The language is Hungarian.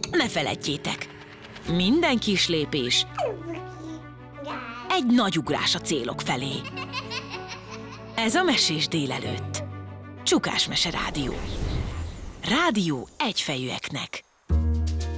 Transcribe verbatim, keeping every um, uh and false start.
ne feledjétek, minden kis lépés egy nagy ugrás a célok felé. Ez a Mesés délelőtt. Csukás Mese Rádió. Rádió egyfejűeknek.